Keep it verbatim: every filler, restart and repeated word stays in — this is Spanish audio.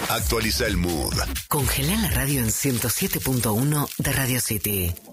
Actualiza el mood. Congela la radio en ciento siete punto uno de Radio City.